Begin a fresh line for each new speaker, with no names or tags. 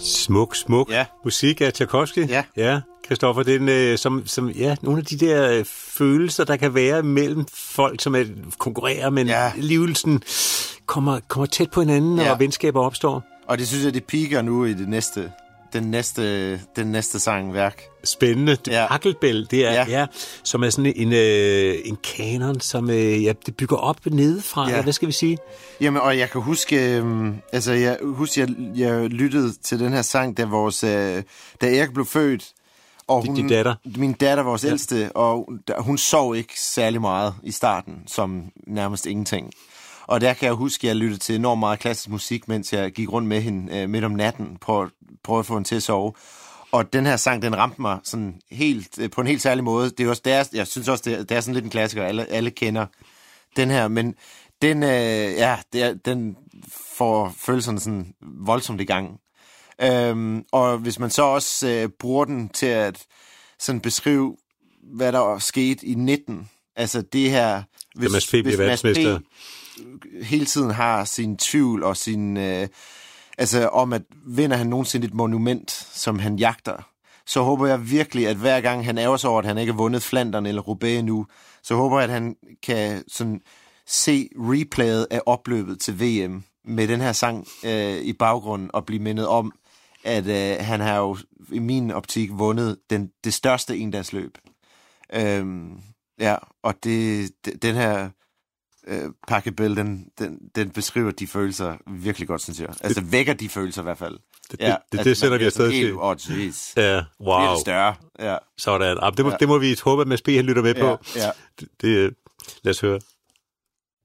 Smuk musik af Tchaikovsky. Ja, Christoffer, det er nogle af de der følelser, der kan være mellem folk, som konkurrerer, men alligevel sådan kommer tæt på hinanden, og venskaber opstår.
Og det synes jeg, det piker nu i den næste sangværk.
Spændende. Pachelbel, det er, som er sådan en kanon, som det bygger op nedefra. Ja. Hvad skal vi sige?
Jamen, og jeg kan huske, jeg lyttede til den her sang, da Erik blev født. Og
din datter?
Min datter, vores ældste, og hun sov ikke særlig meget i starten, som nærmest ingenting. Og der kan jeg huske, at jeg lyttede til enormt meget klassisk musik, mens jeg gik rundt med hende midt om natten, prøvede at få hende til at sove. Og den her sang, den ramte mig sådan på en helt særlig måde. Det er også jeg synes også, det er sådan lidt en klassiker, alle kender den her, men den får følelserne sådan voldsomt i gang. Og hvis man så også bruger den til at sådan beskrive, hvad der skete i 19, altså det her, hvis Mads P. hele tiden har sin tvivl og sin om at vinder han nogensinde et monument, som han jagter, så håber jeg virkelig, at hver gang han ærger sig over, at han ikke har vundet Flandern eller Roubaix endnu, så håber jeg, at han kan sådan se replayet af opløbet til VM med den her sang i baggrunden og blive mindet om, at han har jo i min optik vundet det største endagsløb. Og den her Pachelbel, den beskriver de følelser virkelig godt, synes jeg. Altså vækker de følelser i hvert fald.
Det sætter vi afsted til.
Ja, wow. Det er det større. Ja.
Sådan. Det må vi håbe, at Mads P. han lytter med på.
Ja.
Lad os høre.